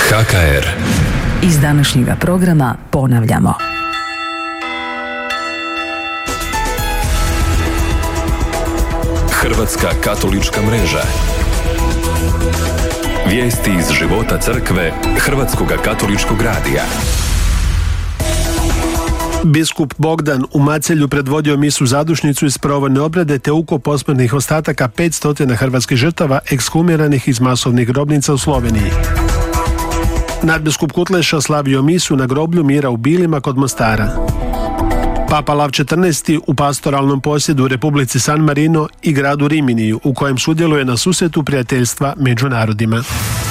HKR. Iz današnjega programa ponavljamo. Hrvatska katolička mreža. Vijesti iz života crkve Hrvatskoga katoličkog radija. Biskup Bogdan u Macelju predvodio misu zadušnicu iz provodne obrade te ukop posmrtnih ostataka 500 hrvatskih žrtava ekshumiranih iz masovnih grobnica u Sloveniji. Nadbiskup Kutleša slavio misu na groblju Mira u Bilima kod Mostara. Papa Lav XIV u pastoralnom posjedu u Republici San Marino i gradu Riminiju, u kojem sudjeluje na susretu prijateljstva među narodima.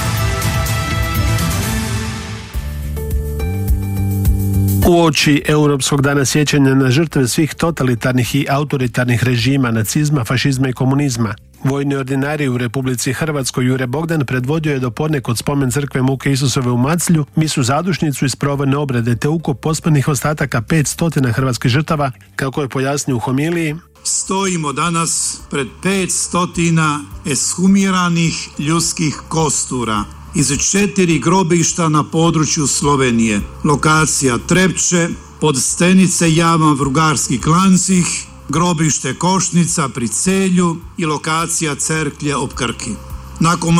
Uoči Europskog dana sjećanja na žrtve svih totalitarnih i autoritarnih režima, nacizma, fašizma i komunizma, vojni ordinarij u Republici Hrvatskoj Jure Bogdan predvodio je dopodne kod spomen crkve Muke Isusove u Maclju misu zadušnicu iz provodne obrade te ukop posmrtnih ostataka 500 hrvatskih žrtava, kako je pojasnio u homiliji. Stojimo danas pred 500 eshumiranih ljudskih kostura iz 4 grobišta na području Slovenije. Lokacija Trepče, Podstenice, jama Vrugarski Klancih, grobište Košnica pri Celju i lokacija Cerklje ob Krki. Nakon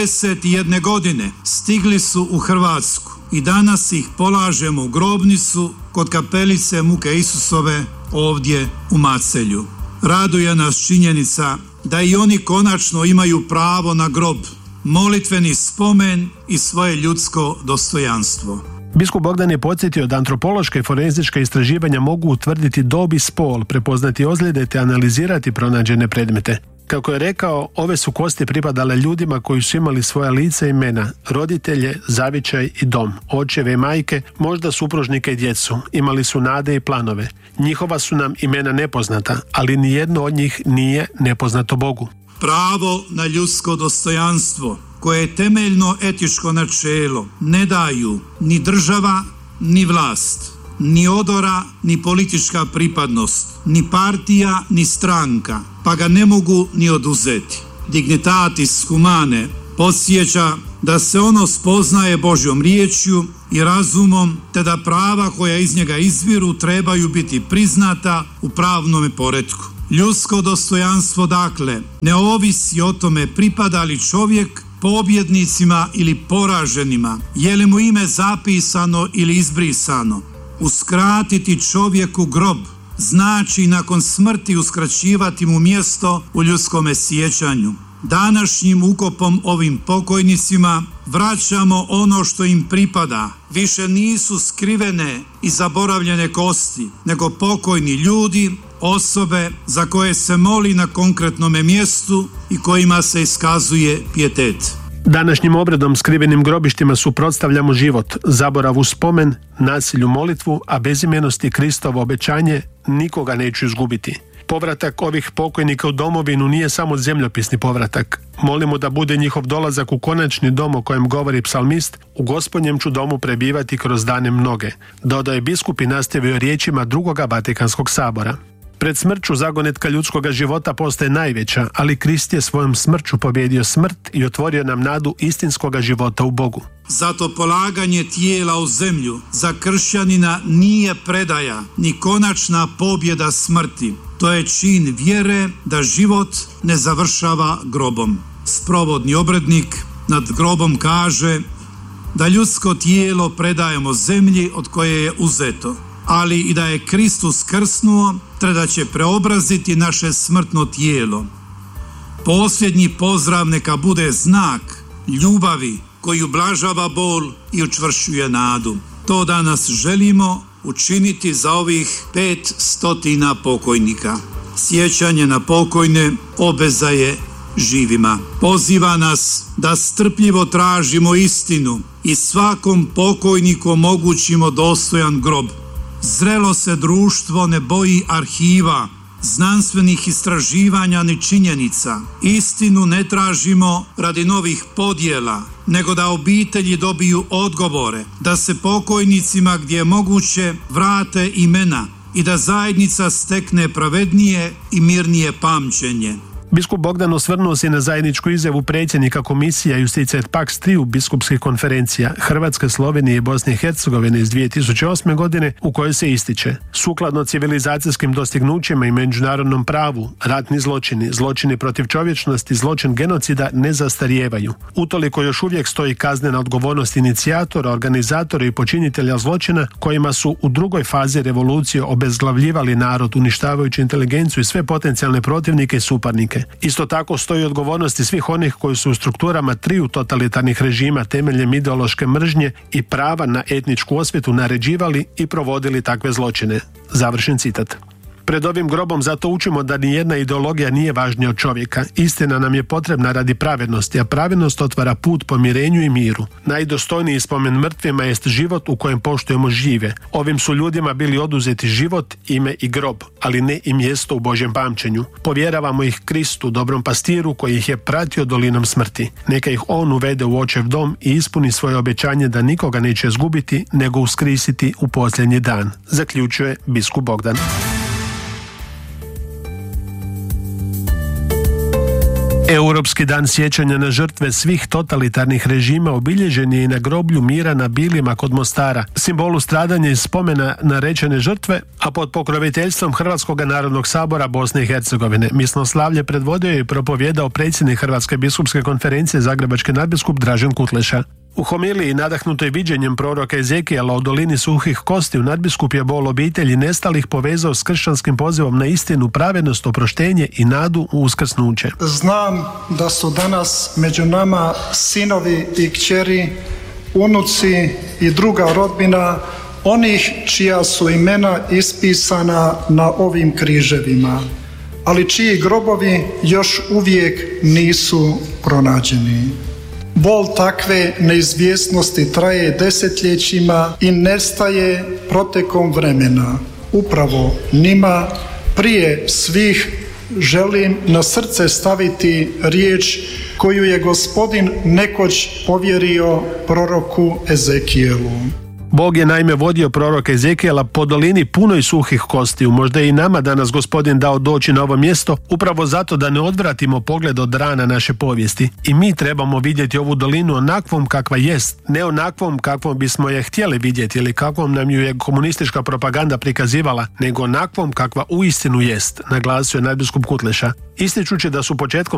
81 godine stigli su u Hrvatsku i danas ih polažemo u grobnicu kod kapelice Muke Isusove ovdje u Macelju. Raduje nas činjenica da i oni konačno imaju pravo na grob, molitveni spomen i svoje ljudsko dostojanstvo. Biskup Bogdan je podsjetio da antropološka i forenzička istraživanja mogu utvrditi dob i spol, prepoznati ozljede te analizirati pronađene predmete. Kako je rekao, ove su kosti pripadale ljudima koji su imali svoja lica i imena, roditelje, zavičaj i dom, očeve i majke, možda supružnike i djecu, imali su nade i planove. Njihova su nam imena nepoznata, ali nijedno od njih nije nepoznato Bogu. Pravo na ljudsko dostojanstvo, koje je temeljno etičko načelo, ne daju ni država, ni vlast, ni odora, ni politička pripadnost, ni partija, ni stranka, pa ga ne mogu ni oduzeti. Dignitatis humane podsjeća da se ono spoznaje Božjom riječju i razumom, te da prava koja iz njega izviru trebaju biti priznata u pravnom poretku. Ljudsko dostojanstvo, dakle, ne ovisi o tome pripada li čovjek pobjednicima ili poraženima, je li mu ime zapisano ili izbrisano. Uskratiti čovjeku grob znači nakon smrti uskraćivati mu mjesto u ljudskome sjećanju. Današnjim ukopom ovim pokojnicima vraćamo ono što im pripada. Više nisu skrivene i zaboravljene kosti, nego pokojni ljudi, osobe za koje se moli na konkretnome mjestu i kojima se iskazuje pijetet. Današnjim obredom skrivenim grobištima suprotstavljamo život, zaboravu spomen, nasilju molitvu, a bezimenosti Kristovo obećanje nikoga neću izgubiti. Povratak ovih pokojnika u domovinu nije samo zemljopisni povratak. Molimo da bude njihov dolazak u konačni dom o kojem govori psalmist, u Gospodnjem ću domu prebivati kroz dane mnoge, dodao je biskup i nastavio riječima drugoga Vatikanskog sabora. Pred smrću zagonetka ljudskoga života postaje najveća, ali Krist je svojom smrću pobjedio smrt i otvorio nam nadu istinskoga života u Bogu. Zato polaganje tijela u zemlju za kršćanina nije predaja ni konačna pobjeda smrti. To je čin vjere da život ne završava grobom. Sprovodni obrednik nad grobom kaže da ljudsko tijelo predajemo zemlji od koje je uzeto, ali i da je Kristus krsnuo, te da će preobraziti naše smrtno tijelo. Posljednji pozdrav neka bude znak ljubavi koji ublažava bol i učvršćuje nadu. To danas želimo učiniti za ovih 500 pokojnika. Sjećanje na pokojne obveza je živima. Poziva nas da strpljivo tražimo istinu i svakom pokojniku omogućimo dostojan grob. Zrelo se društvo ne boji arhiva, znanstvenih istraživanja ni činjenica. Istinu ne tražimo radi novih podjela, nego da obitelji dobiju odgovore, da se pokojnicima gdje je moguće vrate imena i da zajednica stekne pravednije i mirnije pamćenje. Biskup Bogdan osvrnuo se na zajedničku izjavu predsjednika komisija Justicija et Pax triju biskupskih konferencija Hrvatske, Slovenije i Bosne i Hercegovine iz 2008. godine u kojoj se ističe: sukladno civilizacijskim dostignućima i međunarodnom pravu, ratni zločini, zločini protiv čovječnosti, zločin genocida ne zastarijevaju. Utoliko još uvijek stoji kaznena odgovornost inicijatora, organizatora i počinitelja zločina kojima su u drugoj fazi revolucije obezglavljivali narod, uništavajući inteligenciju i sve potencijalne protivnike i suparnike. Isto tako stoji odgovornosti svih onih koji su u strukturama triju totalitarnih režima temeljem ideološke mržnje i prava na etničku osvetu naređivali i provodili takve zločine. Završen citat. Pred ovim grobom zato učimo da nijedna ideologija nije važnija od čovjeka. Istina nam je potrebna radi pravednosti, a pravednost otvara put pomirenju i miru. Najdostojniji spomen mrtvima jest život u kojem poštujemo žive. Ovim su ljudima bili oduzeti život, ime i grob, ali ne i mjesto u Božjem pamćenju. Povjeravamo ih Kristu, dobrom pastiru koji ih je pratio dolinom smrti. Neka ih on uvede u Očev dom i ispuni svoje obećanje da nikoga neće izgubiti, nego uskrisiti u posljednji dan, zaključuje biskup Bogdan. Europski dan sjećanja na žrtve svih totalitarnih režima obilježen je i na groblju mira na Bilima kod Mostara, simbolu stradanja i spomena na rečene žrtve, a pod pokroviteljstvom Hrvatskog narodnog sabora Bosne i Hercegovine. Misnoslavlje predvodio je i propovjedao predsjednik Hrvatske biskupske konferencije zagrebački nadbiskup Dražen Kutleša. U homiliji nadahnutoj viđenjem proroka Ezekijela o dolini suhih kostiju nadbiskup je bol obitelji nestalih povezao s kršćanskim pozivom na istinu, pravednost, oproštenje i nadu u uskrsnuće. Znam da su danas među nama sinovi i kćeri, unuci i druga rodbina onih čija su imena ispisana na ovim križevima, ali čiji grobovi još uvijek nisu pronađeni. Bol takve neizvjesnosti traje desetljećima i nestaje protekom vremena. Upravo njima prije svih želim na srce staviti riječ koju je Gospodin nekoć povjerio proroku Ezekijelu. Bog je naime vodio proroka Ezekijela po dolini punoj suhih kostiju. Možda je i nama danas Gospodin dao doći na ovo mjesto upravo zato da ne odvratimo pogled od rana naše povijesti. I mi trebamo vidjeti ovu dolinu onakvom kakva jest, ne onakvom kakvom bismo je htjeli vidjeti ili kakvom nam ju je komunistička propaganda prikazivala, nego onakvom kakva uistinu jest, naglasio je nadbiskup Kutleša, ističući da su početkom